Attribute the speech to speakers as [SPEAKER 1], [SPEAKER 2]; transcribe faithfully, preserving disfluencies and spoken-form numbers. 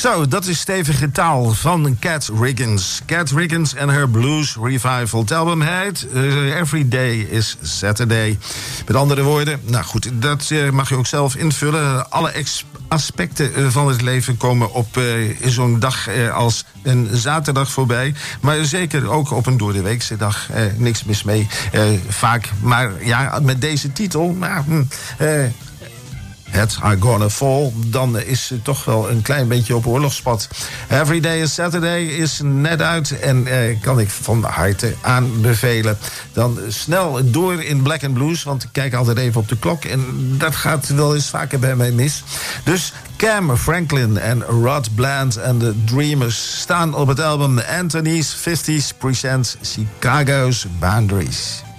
[SPEAKER 1] Zo, dat is stevige taal van Cat Riggins. Cat Riggins en haar Blues Revival. Het album heet uh, Every Day is Saturday. Met andere woorden, nou goed, dat uh, mag je ook zelf invullen. Alle ex- aspecten uh, van het leven komen op uh, zo'n dag uh, als een zaterdag voorbij. Maar zeker ook op een doordeweekse dag. Uh, niks mis mee. Uh, vaak, maar ja, met deze titel... Nou, uh, Het I Gonna Fall, dan is het toch wel een klein beetje op oorlogspad. Every Day is Saturday is net uit en eh, kan ik van harte aanbevelen. Dan snel door in Black and Blues, want ik kijk altijd even op de klok en dat gaat wel eens vaker bij mij mis. Dus Cam Franklin en Rod Bland en de Dreamers staan op het album Anthony's fifties Presents Chicago's Boundaries.